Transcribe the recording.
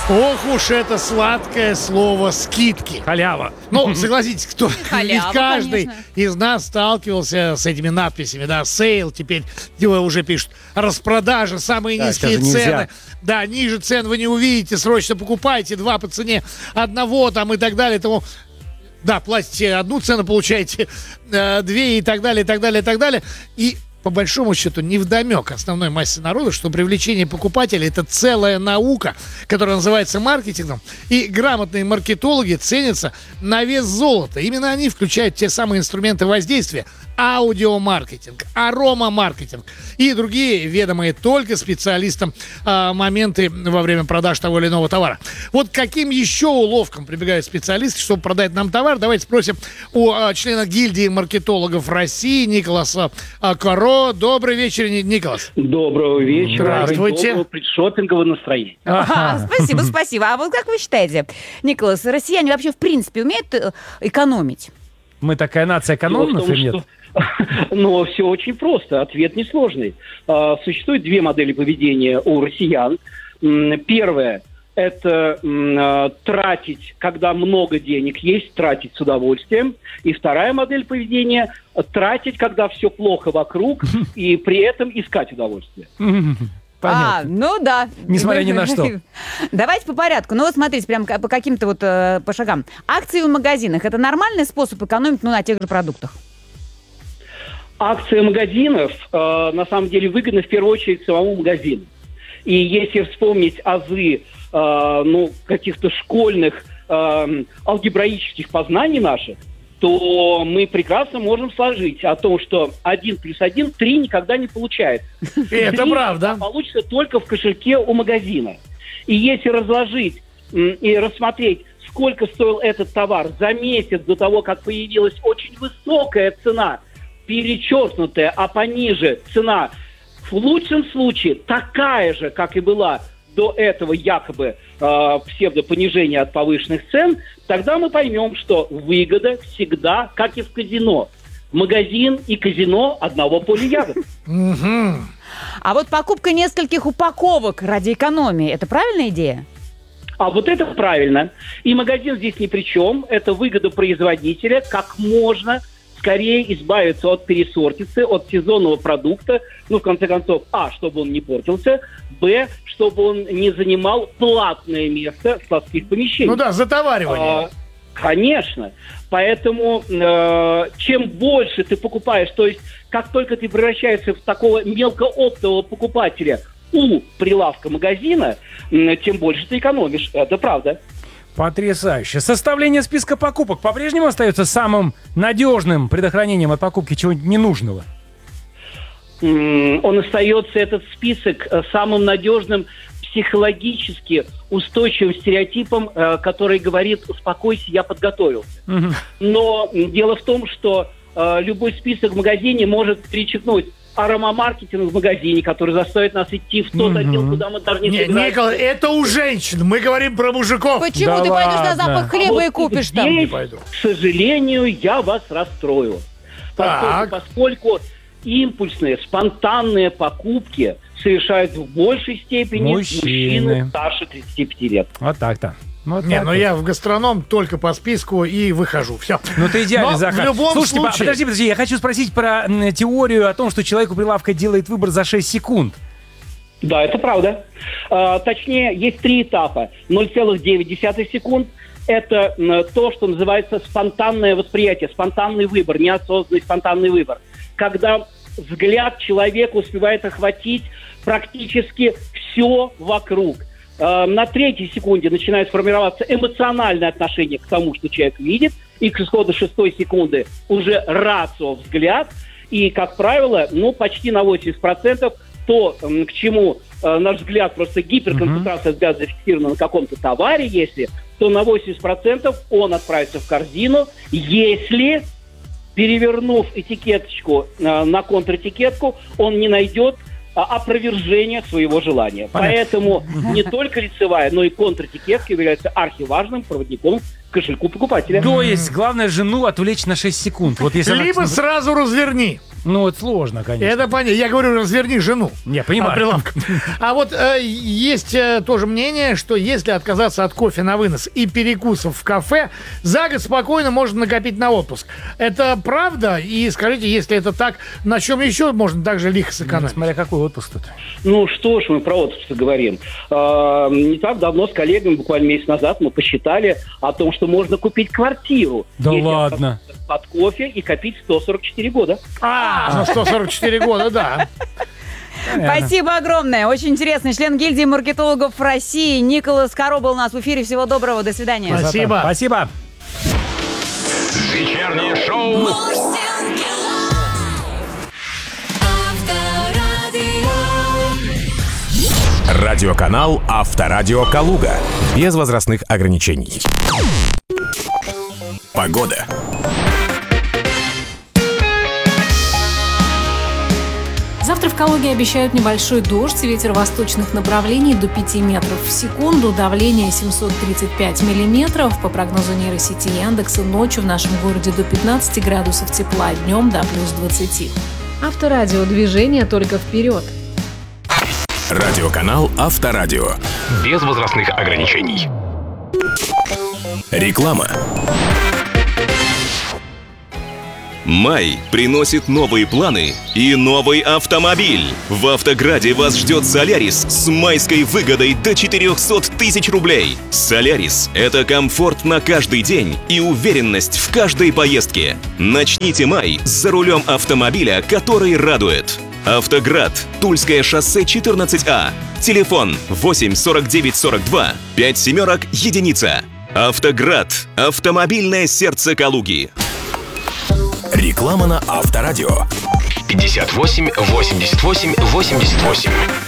Ох уж это сладкое слово «скидки». Халява. Ну, согласитесь, Халява, ведь каждый конечно. из нас сталкивался с этими надписями, да, сейл, теперь уже пишут, распродажа, самые Да, низкие сейчас же нельзя. цены. Да, ниже цен вы не увидите, срочно покупайте, 2 по цене одного там и так далее, тому... Да, платите одну цену, получаете 2 и так далее, и так далее, и так далее. И по большому счету невдомек основной массе народа, что привлечение покупателей — это целая наука, которая называется маркетингом. И грамотные маркетологи ценятся на вес золота. Именно они включают те самые инструменты воздействия: аудиомаркетинг, аромамаркетинг и другие ведомые только специалистам моменты во время продаж того или иного товара. Вот каким еще уловкам прибегают специалисты, чтобы продать нам товар? Давайте спросим у члена гильдии маркетологов России Николаса Каро. Добрый вечер, Николас. Доброго вечера. Здравствуйте. Доброго предшопингового настроения. Спасибо. А вот как вы считаете, Николас, россияне вообще в принципе умеют экономить? Мы такая нация экономных или нет? Но все очень просто. Ответ несложный. Существует две модели поведения у россиян. Первое – это тратить, когда много денег есть, тратить с удовольствием. И вторая модель поведения – тратить, когда все плохо вокруг, и при этом искать удовольствие. Понятно. Ну да. Несмотря ни на что. Давайте по порядку. Ну вот смотрите, прям по каким-то вот по шагам. Акции в магазинах – это нормальный способ экономить на тех же продуктах? Акция магазинов на самом деле выгодна в первую очередь самому магазину. И если вспомнить азы каких-то школьных алгебраических познаний наших, то мы прекрасно можем сложить о том, что 1 + 1 – 3 никогда не получается. Это правда. Получится только в кошельке у магазина. И если разложить и рассмотреть, сколько стоил этот товар за месяц до того, как появилась очень высокая цена, перечеркнутая, а пониже цена, в лучшем случае такая же, как и была до этого якобы псевдопонижения от повышенных цен, тогда мы поймем, что выгода всегда, как и в казино. Магазин и казино одного поля ягод. А вот покупка нескольких упаковок ради экономии – это правильная идея? А вот это правильно. И магазин здесь ни при чем. Это выгода производителя, как можно скорее избавиться от пересортицы, от сезонного продукта. В конце концов, чтобы он не портился, чтобы он не занимал платное место в складских помещениях. Ну да, затоваривание. Конечно. Поэтому чем больше ты покупаешь, то есть как только ты превращаешься в такого мелкооптового покупателя у прилавка магазина, тем больше ты экономишь. Это правда. Потрясающе. Составление списка покупок по-прежнему остается самым надежным предохранением от покупки чего-нибудь ненужного? Он остается, этот список, самым надежным психологически устойчивым стереотипом, который говорит: успокойся, я подготовился. Но дело в том, что любой список в магазине может перечеркнуть аромамаркетинг в магазине, который заставит нас идти в тот отдел, куда мы даже не собираемся. Николай, это у женщин. Мы говорим про мужиков. Почему? Да Ты пойдешь на ладно. запах хлеба и купишь там? Здесь, пойду. к сожалению, я вас расстрою. Поскольку импульсные, спонтанные покупки совершают в большей степени мужчины старше 35 лет. Вот так-то. Вот Не, так но вот. я в гастроном только по списку и выхожу. Все. Ну ты идеальный, Но Захар. в любом Слушайте, случае... подожди, я хочу спросить про теорию о том, что человек у прилавка делает выбор за 6 секунд. Да, это правда. Точнее, есть 3 этапа. 0,9 секунд – это то, что называется спонтанное восприятие, спонтанный выбор, неосознанный спонтанный выбор. Когда взгляд человека успевает охватить практически все вокруг. На 3-й секунде начинает формироваться эмоциональное отношение к тому, что человек видит, и к исходу 6-й секунды уже рацио взгляд, и, как правило, почти на 80% то, к чему наш взгляд, просто гиперконцентрация взгляда зафиксирована на каком-то товаре, если, то на 80% он отправится в корзину, если, перевернув этикеточку на контр-этикетку, он не найдет опровержение своего желания. Понятно. Поэтому не только лицевая, но и контр-этикетка является архиважным проводником к кошельку покупателя. То есть, главное жену отвлечь на 6 секунд. Вот если Либо она... сразу разверни. Ну, это сложно, конечно. Это понятно. Я говорю, разверни жену. Не, понимаю. От прилавка. А вот есть тоже мнение, что если отказаться от кофе на вынос и перекусов в кафе, за год спокойно можно накопить на отпуск. Это правда? И скажите, если это так, на чем еще можно так же лихо сэкономить? Смотря какой отпуск тут. Ну что ж, мы про отпуск говорим. Не так давно с коллегами, буквально месяц назад, мы посчитали о том, что можно купить квартиру. Да если ладно. Под кофе и копить 144 года. На 144 года, да. Понятно. Спасибо огромное. Очень интересный член гильдии маркетологов России Николас Каро был у нас в эфире. Всего доброго. До свидания. Спасибо. Спасибо. Вечернее шоу. Радиоканал Авторадио Калуга. Без возрастных ограничений. Погода. Завтра в Калуге обещают небольшой дождь, ветер восточных направлений до 5 метров в секунду, давление 735 миллиметров. По прогнозу нейросети Яндекса, ночью в нашем городе до 15 градусов тепла, днем до плюс 20. Авторадио, движение только вперед. Радиоканал Авторадио. Без возрастных ограничений. Реклама. Май приносит новые планы и новый автомобиль. В Автограде вас ждет Солярис с майской выгодой до 400 тысяч рублей. Солярис – это комфорт на каждый день и уверенность в каждой поездке. Начните май за рулем автомобиля, который радует. Автоград, Тульское шоссе 14А. Телефон 8 49 42 5 семерок единица. Автоград. Автомобильное сердце Калуги. Реклама на Авторадио. 58 88 88.